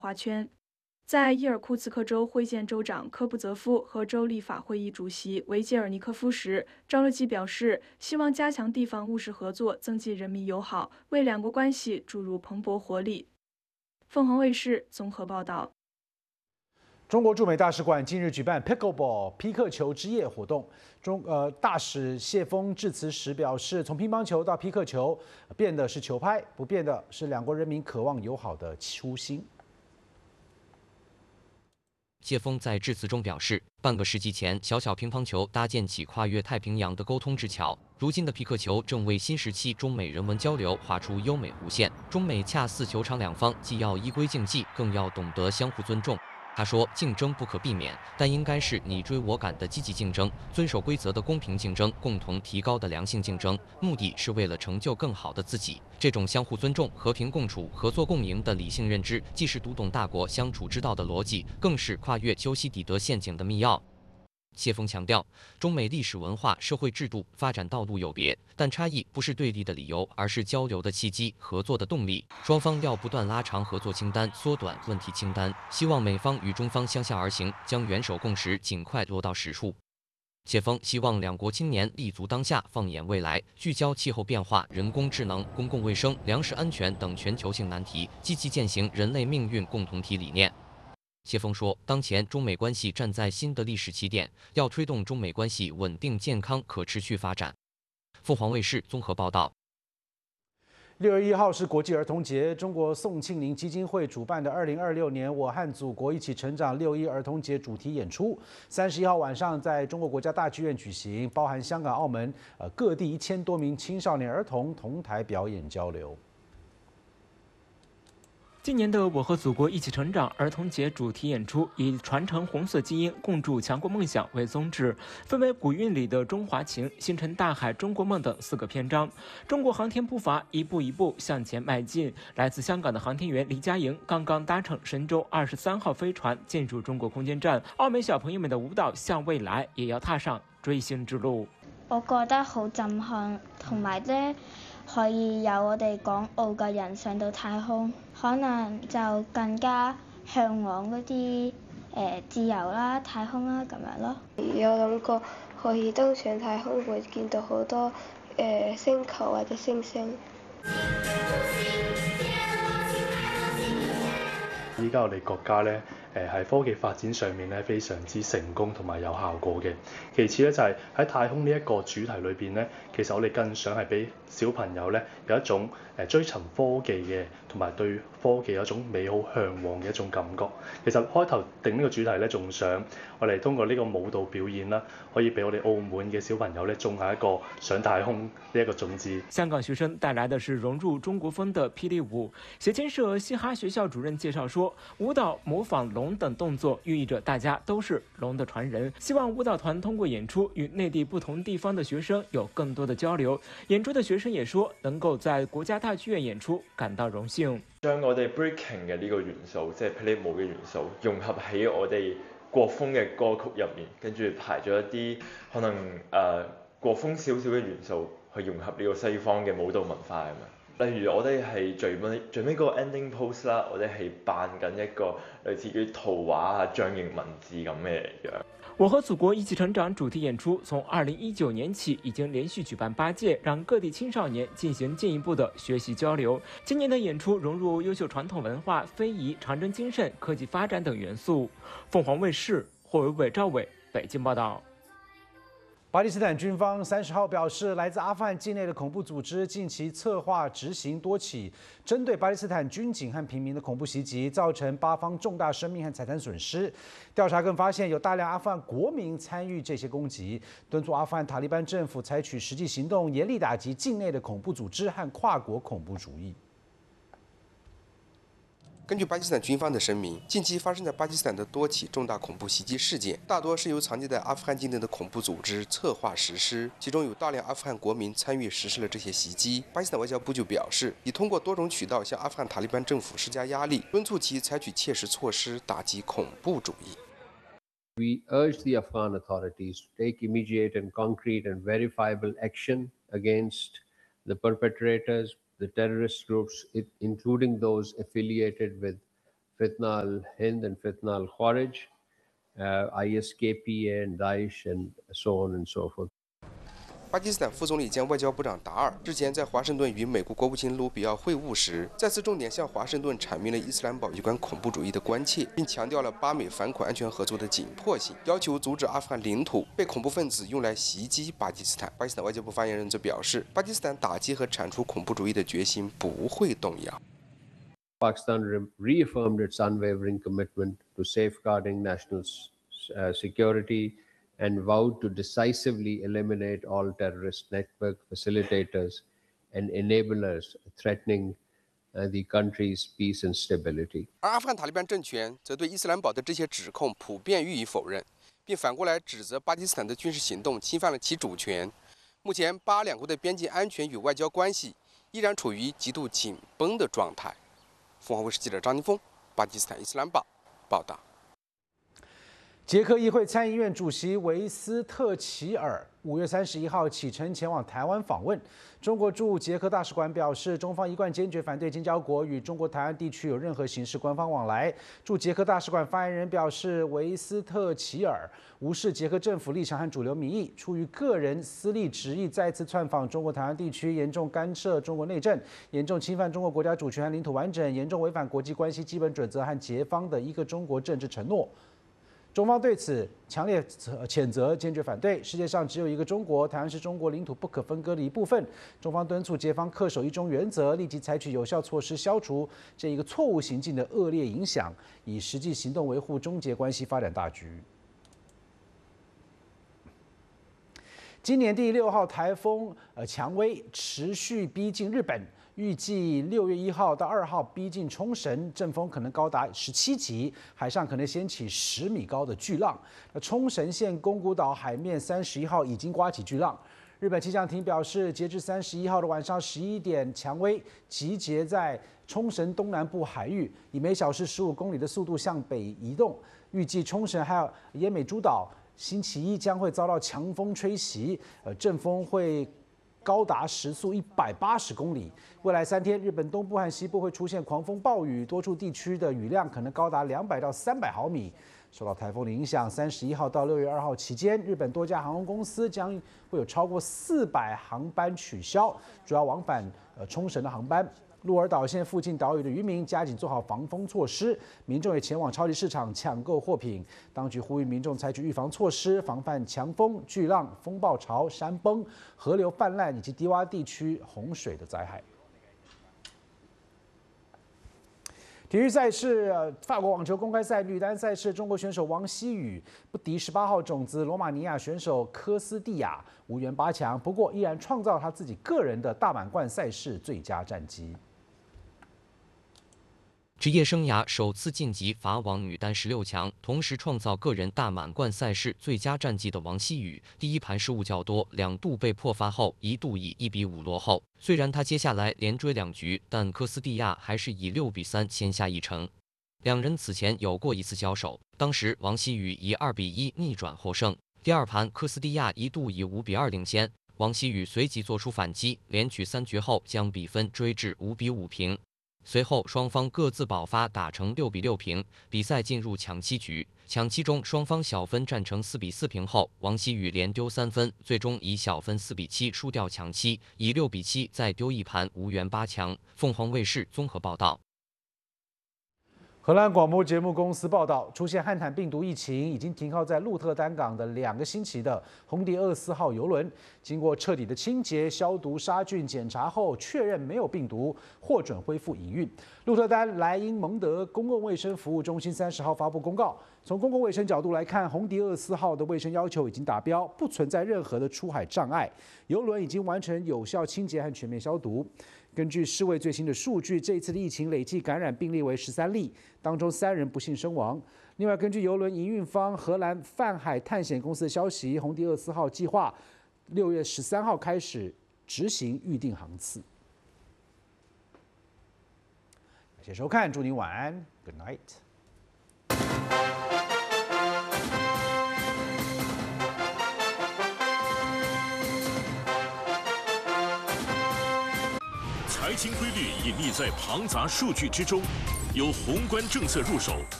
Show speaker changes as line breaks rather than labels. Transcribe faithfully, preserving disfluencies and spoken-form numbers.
华圈。在伊尔库茨克州会见州长科布泽夫和州立法会议主席维杰尔尼科夫时，赵乐际表示，希望加强地方务实合作，增进人民友好，为两国关系注入蓬勃活力。凤凰卫视综合报道。
中国驻美大使馆近日举办 Pickleball 匹克球之夜活动，中呃大使谢锋致辞时表示，从乒乓球到匹克球，变的是球拍，不变的是两国人民渴望友好的初心。
谢锋在致辞中表示，半个世纪前，小小乒乓球搭建起跨越太平洋的沟通之桥，如今的匹克球正为新时期中美人文交流画出优美弧线。中美恰似球场两方，既要依规竞技，更要懂得相互尊重。他说，竞争不可避免，但应该是你追我赶的积极竞争，遵守规则的公平竞争，共同提高的良性竞争，目的是为了成就更好的自己。这种相互尊重、和平共处、合作共赢的理性认知，既是读懂大国相处之道的逻辑，更是跨越修昔底德陷阱的密钥。谢锋强调，中美历史文化、社会制度发展道路有别，但差异不是对立的理由，而是交流的契机、合作的动力。双方要不断拉长合作清单，缩短问题清单。希望美方与中方相向而行，将元首共识尽快落到实处。谢锋希望两国青年立足当下，放眼未来，聚焦气候变化、人工智能、公共卫生、粮食安全等全球性难题，积极践行人类命运共同体理念。谢锋说，当前中美关系站在新的历史起点，要推动中美关系稳定、健康、可持续发展。凤凰卫视综合报道。
六月一号是国际儿童节，中国宋庆龄基金会主办的二零二六年“我和祖国一起成长”六一儿童节主题演出，三十一号晚上在中国国家大剧院举行，包含香港、澳门呃各地一千多名青少年儿童同台表演交流。
今年的“我和祖国一起成长”儿童节主题演出以传承红色基因、共筑强国梦想为宗旨，分为古韵里的中华情、星辰大海、中国梦等四个篇章。中国航天步伐一步一步向前迈进。来自香港的航天员黎佳莹刚刚搭乘神舟二十三号飛船进入中国空间站，澳门小朋友们的舞蹈向未來也要踏上追星之路。
我覺得好震撼，同埋咧可以有我哋港澳嘅人上到太空，可能就更加向往嗰啲誒自由啦、太空啦咁樣咯。
有諗過可以登上太空，會見到好多誒、呃、星球或者星星。
依家我哋國家咧，誒喺科技發展上面咧非常之成功同埋有效果嘅。其次咧就係喺太空呢一個主題裏邊咧，其實我哋更想係俾小朋友咧有一種誒追尋科技嘅，同埋對科技有一種美好向往嘅一種感覺。其實開頭定呢個主題咧，仲想我哋通過呢個舞蹈表演啦，可以俾我哋澳門嘅小朋友咧種下一個上太空呢一個種子。
香港學生帶來的是融入中國風的霹靂舞。協前社嘻哈學校主任介紹說，舞蹈模仿龍等動作，寓意着大家都是龍的傳人。希望舞蹈團通過演出，與內地不同地方的學生有更多的交流。演出的學生也說，能夠在國家大劇院演出，感到榮幸。
將我哋 breaking 嘅呢個元素，即係霹靂舞嘅元素，融合喺我哋國風嘅歌曲入面，跟住排咗一啲可能誒、呃、國風少少嘅元素，去融合呢個西方嘅舞蹈文化咁樣。例如我哋係最尾最尾個 ending pose 啦，我哋係扮緊一個類似於圖畫啊、象形文字咁嘅樣。
我和祖國一起成長主題演出從二零一九年起已經連續舉辦八屆，讓各地青少年進行進一步的學習交流。今年的演出融入優秀傳統文化、非遺、長征精神、科技發展等元素。鳳凰衛視霍維偉、趙偉北京報道。
巴基斯坦軍方三十號表示，來自阿富汗境內的恐怖組織近期策劃執行多起針對巴基斯坦軍警和平民的恐怖襲擊，造成巴方重大生命和財產損失。調查更發現有大量阿富汗國民參與這些攻擊，敦促阿富汗塔利班政府採取實際行動，嚴厲打擊境內的恐怖組織和跨國恐怖主義。
根据巴基斯坦军方的声明，近期发生在巴基斯坦的多起重大恐怖袭击事件，大多是由藏匿在阿富汗境内的恐怖组织策划实施，其中有大量阿富汗国民参与实施了这些袭击。巴基斯坦外交部就表示，已通过多种渠道向阿富汗塔利班政府施加压力，敦促其采取切实措施打击恐怖主义。
We urge the Afghan authorities to take immediate and concrete and verifiable action against the perpetrators, the terrorist groups, including those affiliated with Fitna al-Hind and Fitna al-Kharij, uh, I S K P and Daesh, and so on and so forth.
巴基斯坦副总理兼外交部长达尔日前在华盛顿与美国国务卿卢比奥会晤时，再次重点向华盛顿阐明了伊斯兰堡有关恐怖主义的关切，并强调了巴美反恐安全合作的紧迫性，要求阻止阿富汗领土被恐怖分子用来袭击巴基斯坦。巴基斯坦外交部发言人则表示，巴基斯坦打击和铲除恐怖主义的决心不会动摇。
Pakistan reaffirmed its unwavering commitment to safeguarding national uh, security and vowed to decisively eliminate all terrorist network facilitators and enablers threatening uh, the country's peace and stability.
而阿富汗塔利班政权则对伊斯兰堡的这些指控普遍予以否认，并反过来指责巴基斯坦的军事行动侵犯了其主权。目前，巴两国的边境安全与外交关系依然处于极度紧绷的状态。凤凰卫视记者张宁峰，巴基斯坦伊斯兰堡报道。
捷克议会参议院主席维斯特齐尔五月三十一号启程前往台湾访问。中国驻捷克大使馆表示，中方一贯坚决反对建交国与中国台湾地区有任何形式官方往来。驻捷克大使馆发言人表示，维斯特齐尔无视捷克政府立场和主流民意，出于个人私利执意再次窜访中国台湾地区，严重干涉中国内政，严重侵犯中国国家主权和领土完整，严重违反国际关系基本准则和捷方的一个中国政治承诺。中方对此强烈谴责，坚决反对。世界上只有一个中国，台湾是中国领土不可分割的一部分。中方敦促捷方恪守一中原则，立即采取有效措施，消除这一个错误行径的恶劣影响，以实际行动维护中捷关系发展大局。今年第六号台风呃蔷薇持续逼近日本。预计六月一号到二号逼近冲绳，阵风可能高达十七级，海上可能掀起十米高的巨浪。那冲绳县宫古岛海面三十一号已经刮起巨浪。日本气象厅表示，截至三十一号的晚上十一点，蔷薇集结在冲绳东南部海域，以每小时十五公里的速度向北移动。预计冲绳还有奄美诸岛星期一将会遭到强风吹袭，呃，阵风会高达时速一百八十公里。未来三天，日本东部和西部会出现狂风暴雨，多处地区的雨量可能高达两百到三百毫米。受到台风的影响，三十一号到六月二号期间，日本多家航空公司将会有超过四百航班取消，主要往返呃冲绳的航班。鹿儿岛县附近岛屿的渔民加紧做好防风措施，民众也前往超级市场抢购货品。当局呼吁民众采取预防措施，防范强风、巨浪、风暴潮、山崩、河流泛滥以及低洼地区洪水的灾害。体育赛事，法国网球公开赛女单赛事，中国选手王希雨不敌十八号种子罗马尼亚选手科斯蒂亚，无缘八强。不过，依然创造她自己个人的大满贯赛事最佳战绩。
职业生涯首次晋级法网女单十六强，同时创造个人大满贯赛事最佳战绩的王希雨，第一盘失误较多，两度被破发后，一度以一比五落后。虽然她接下来连追两局，但科斯蒂亚还是以六比三先下一城。两人此前有过一次交手，当时王希雨以二比一逆转获胜。第二盘，科斯蒂亚一度以五比二领先，王希雨随即做出反击，连取三局后将比分追至五比五平。随后双方各自爆发，打成六比六平，比赛进入抢七局。抢七中双方小分战成四比四平后，王希雨连丢三分，最终以小分四比七输掉抢七，以六比七再丢一盘，无缘八强。凤凰卫视综合报道。
荷兰广播节目公司报道，出现汉坦病毒疫情，已经停靠在鹿特丹港的两个星期的红迪二十四号邮轮，经过彻底的清洁、消毒、杀菌检查后，确认没有病毒，获准恢复营运。鹿特丹莱茵蒙德公共卫生服务中心三十号发布公告，从公共卫生角度来看，红迪二十四号的卫生要求已经达标，不存在任何的出海障碍，邮轮已经完成有效清洁和全面消毒。根据世卫最新的数据，这一次的疫情累计感染病例为十三例，当中三人不幸身亡。另外，根据邮轮营运方荷兰泛海探险公司的消息，红迪二十四号计划六月十三号开始执行预定航次。感谢收看，祝您晚安 ，Good night。
财经规律隐匿在庞杂数据之中， 由宏观政策入手，